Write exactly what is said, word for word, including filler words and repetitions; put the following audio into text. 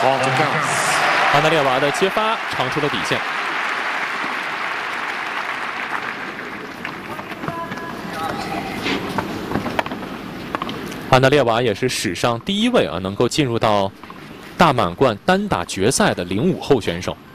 安德烈娃的接发长出了底线。安德烈娃也是史上第一位啊能够进入到大满贯单打决赛的零五后选手。